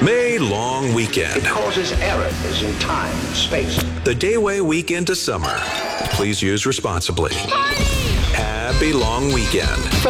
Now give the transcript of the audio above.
May long weekend. It causes errors in time and space. The Dayway weekend to summer. Please use responsibly. Happy long weekend.